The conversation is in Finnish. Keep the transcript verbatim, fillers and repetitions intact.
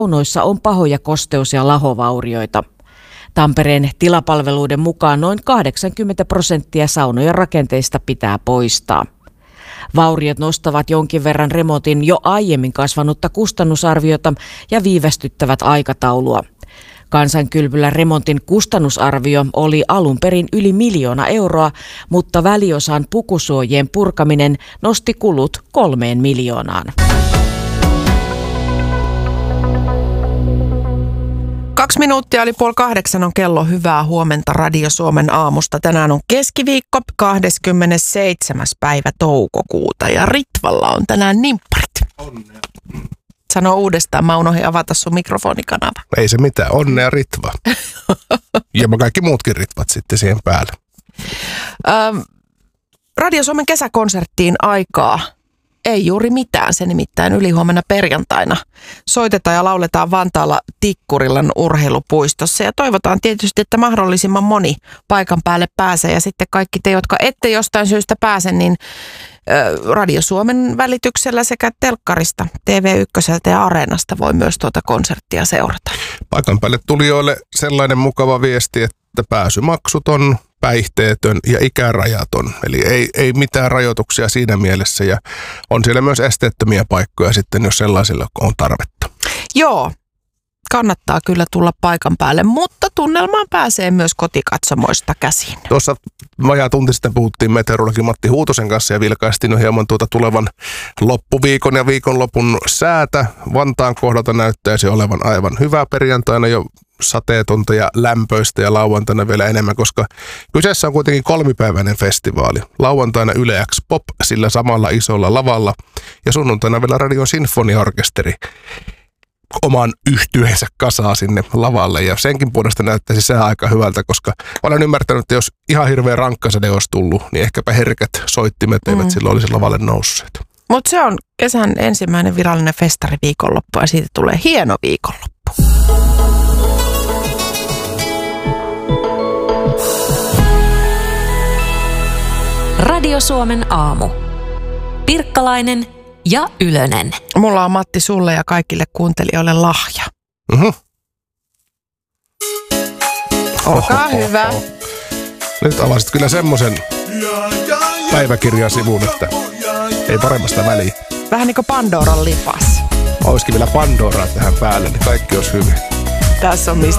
Saunoissa on pahoja kosteus- ja lahovaurioita. Tampereen tilapalveluiden mukaan noin kahdeksankymmentä prosenttia saunojen rakenteista pitää poistaa. Vauriot nostavat jonkin verran remontin jo aiemmin kasvanutta kustannusarviota ja viivästyttävät aikataulua. Kansankylpylän remontin kustannusarvio oli alun perin yli miljoona euroa, mutta väliosan pukusuojien purkaminen nosti kulut kolmeen miljoonaan. Kaksi minuuttia oli puoli kahdeksan on kello. Hyvää huomenta Radio Suomen aamusta. Tänään on keskiviikko, kahdeskymmenesseitsemäs päivä toukokuuta ja Ritvalla on tänään nimpparit. Onnea. Sano uudestaan, mä unohdin avata sun mikrofonikanava. Ei se mitään, onnea Ritva. Ja mä kaikki muutkin Ritvat sitten siihen päälle. Ähm, Radio Suomen kesäkonserttiin aikaa. Ei juuri mitään, se nimittäin ylihuomenna perjantaina. Soitetaan ja lauletaan Vantaalla Tikkurilan urheilupuistossa ja toivotaan tietysti, että mahdollisimman moni paikan päälle pääsee. Ja sitten kaikki te, jotka ette jostain syystä pääse, niin Radio Suomen välityksellä sekä telkkarista, T V yksi ja Areenasta voi myös tuota konserttia seurata. Paikan päälle tulijoille sellainen mukava viesti, että pääsymaksuton, päihteetön ja ikärajaton. Eli ei, ei mitään rajoituksia siinä mielessä ja on siellä myös esteettömiä paikkoja sitten, jos sellaisilla on tarvetta. Joo, kannattaa kyllä tulla paikan päälle, mutta tunnelmaan pääsee myös kotikatsomoista käsin. Tuossa vajaa tunti sitten puhuttiin meteorologi Matti Huutosen kanssa ja vilkaistiin jo hieman tuota tulevan loppuviikon ja viikonlopun säätä. Vantaan kohdalta näyttäisi olevan aivan hyvä perjantaina jo sateetonta ja lämpöistä ja lauantaina vielä enemmän, koska kyseessä on kuitenkin kolmipäiväinen festivaali. Lauantaina Yle X Pop sillä samalla isolla lavalla ja sunnuntaina vielä Radion Sinfoniaorkesteri oman yhtyeensä kasaa sinne lavalle ja senkin puolesta näyttäisi sää aika hyvältä, koska olen ymmärtänyt, että jos ihan hirveä rankkasade olisi tullut, niin ehkäpä herkät soittimet eivät mm. silloin olisi lavalle nousseet. Mutta se on kesän ensimmäinen virallinen festariviikonloppu ja siitä tulee hieno viikonloppu. Radio Suomen aamu. Pirkkalainen ja Ylönen. Mulla on Matti sulle ja kaikille kuuntelijoille lahja. Mm-hmm. Olkaa oho, hyvä. Oho. Nyt avasit kyllä semmoisen päiväkirjasivun, että ei paremmasta väliä. Vähän niin kuin Pandoran lipas. Olisikin vielä Pandoraa tähän päälle, niin kaikki olisi hyvin. Tässä on mistä